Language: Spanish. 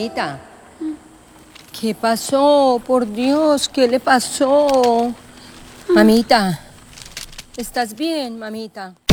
Mamita. ¿Qué pasó? Por Dios, ¿qué le pasó? Mamita. ¿Estás bien, mamita?